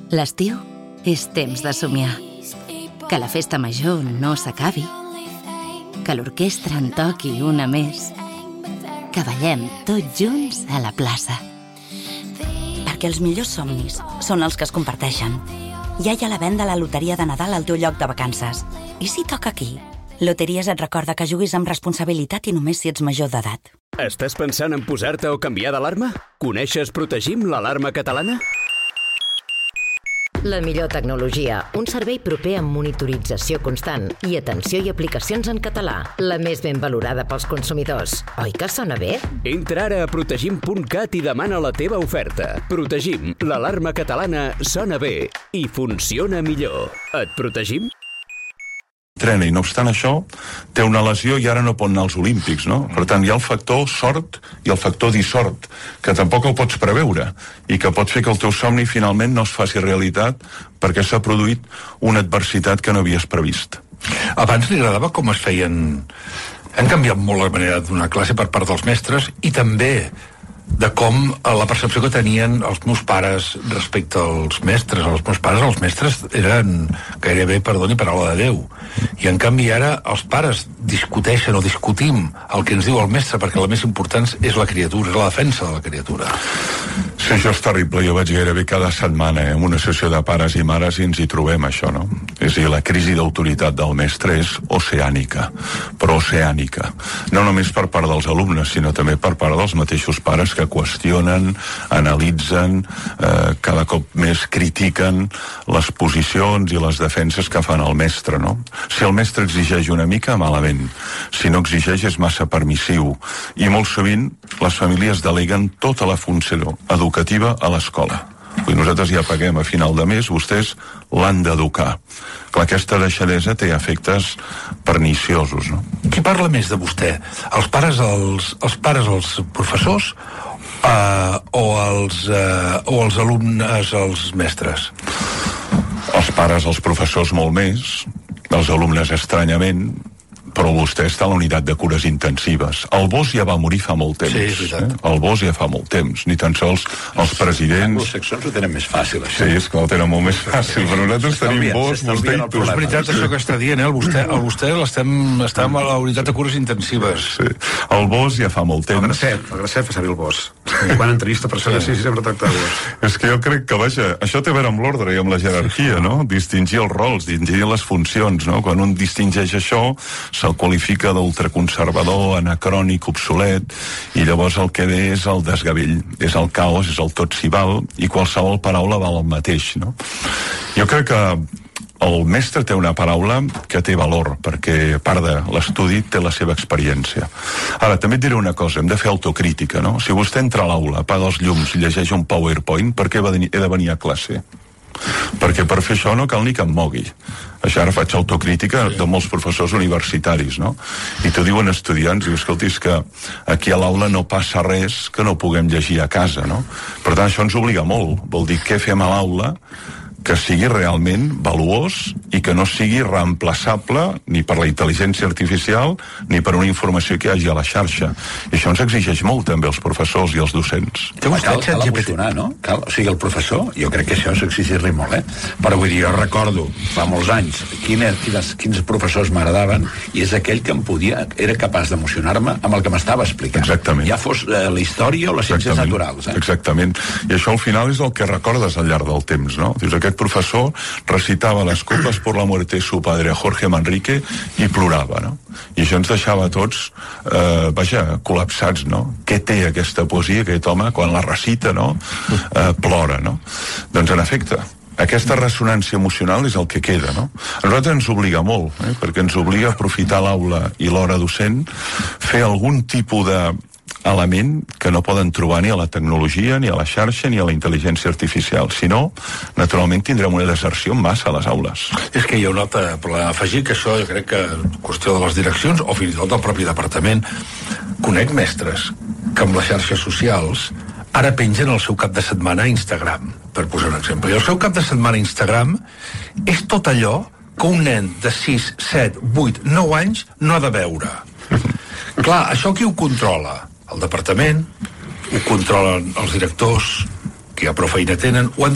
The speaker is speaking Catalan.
L'estiu és temps de somiar. Que la festa major no s'acabi. Que l'orquestra en toqui una més. Que ballem tots junts a la plaça. Perquè els millors somnis són els que es comparteixen. Ja hi ha la venda a la loteria de Nadal al teu lloc de vacances. I si toca aquí? Loteries et recorda que juguis amb responsabilitat i només si ets major d'edat. Estàs pensant en posar-te o canviar d'alarma? Coneixes Protegim, l'alarma catalana? La millor tecnologia, un servei proper amb monitorització constant i atenció i aplicacions en català. La més ben valorada pels consumidors. Oi que sona bé? Entra ara a protegim.cat i demana la teva oferta. Protegim, l'alarma catalana sona bé i funciona millor. Et protegim? Trena i no obstant això té una lesió i ara no pot anar als Olímpics, no? Per tant, hi ha el factor sort i el factor dissort, que tampoc el pots preveure i que pot fer que el teu somni finalment no es faci realitat perquè s'ha produït una adversitat que no havies previst. Abans li agradava com es feien... Han canviat molt la manera de donar classe per part dels mestres i també de com la percepció que tenien els meus pares respecte als mestres. Els meus pares, els mestres, eren gairebé, perdoni, paraula de Déu. I en canvi ara els pares discuteixen o discutim el que ens diu el mestre, perquè la més important és la criatura, és la defensa de la criatura. Sí, això és terrible. Jo vaig gairebé cada setmana en una sessió de pares i mares i ens hi trobem, això, no? És a dir, la crisi d'autoritat del mestre és oceànica, però oceànica. No només per part dels alumnes, sinó també per part dels mateixos pares que qüestionen, analitzen, cada cop més critiquen les posicions i les defenses que fan el mestre, no? Si el mestre exigeix una mica, malament. Si no exigeix, és massa permissiu. I molt sovint les famílies deleguen tota la funció educativa a l'escola. I nosaltres ja paguem a final de mes, vostès l'han d'educar. Clar, aquesta deixadesa té efectes perniciosos, no? Qui parla més de vostè? Els pares, els professors o els alumnes, els mestres? Els pares, els professors molt més, els alumnes estranyament, però vostè està a la unitat de cures intensives. El Bosch ja va morir fa molt temps. Sí, és veritat. El Bosch ja fa molt temps. Ni tan sols els presidents... Els saxons ho tenen més fàcil, això. Sí, és que ho tenen molt més fàcil, però nosaltres tenim Bosch, vostè i tu. És veritat això que està dient, el vostè està a la unitat de cures intensives. Sí. El Bosch ja fa molt temps. El Gracet fa servir el Bosch. Quan entrevista persones, sí, sempre tracta el Bosch. És que jo crec que, vaja, això té a veure amb l'ordre i amb la jerarquia, no? Distingir els rols, distingir les funcions, no? Quan un distingeix això, se'l qualifica d'ultraconservador, anacrònic, obsolet, i llavors el que ve és el desgavell, és el caos, és el tot s'hi val, i qualsevol paraula val el mateix, no? Jo crec que el mestre té una paraula que té valor, perquè a part de l'estudi té la seva experiència. Ara, també et diré una cosa, hem de fer autocrítica, no? Si vostè entra a l'aula, apaga els llums i llegeix un PowerPoint, per què he de venir a classe? Perquè per fer això no cal ni que em mogui. Això ara faig autocrítica de molts professors universitaris, no? I t'ho diuen estudiants, i escolti, és que aquí a l'aula no passa res que no puguem llegir a casa, no? Per tant, això ens obliga molt. Vol dir, què fem a l'aula que sigui realment valuós i que no sigui reemplaçable ni per la intel·ligència artificial ni per una informació que hi hagi a la xarxa. I això ens exigeix molt també els professors i els docents. Cal emocionar, no? O sigui, el professor, jo crec que això és exigir-li molt, Però vull dir, jo recordo, fa molts anys, quins professors m'agradaven, i és aquell que era capaç d'emocionar-me amb el que m'estava explicant. Exactament. Ja fos la història o les ciències naturals. Exactament. I això al final és el que recordes al llarg del temps, no? Dius, aquest professor recitava les copes por la muerte de su padre a Jorge Manrique i plorava, no? I això ens deixava tots, col·lapsats, no? Què té aquesta poesia, aquest home, quan la recita, no? Plora, no? Doncs, en efecte, aquesta ressonància emocional és el que queda, no? A nosaltres ens obliga molt, perquè ens obliga a aprofitar l'aula i l'hora docent, fer algun tipus d'element que no poden trobar ni a la tecnologia, ni a la xarxa, ni a la intel·ligència artificial. Si no, naturalment tindrem una deserció en massa a les aules. És que hi ha un altre problema a afegir, que això jo crec que qüestió de les direccions, o fins i tot del propi departament, conec mestres que amb les xarxes socials ara pengen el seu cap de setmana a Instagram, per posar un exemple. I el seu cap de setmana a Instagram és tot allò que un nen de 6, 7, 8, 9 anys no ha de veure. Clar, això qui ho controla? El departament, ho controlen els directors, que ja prou feina tenen, ho han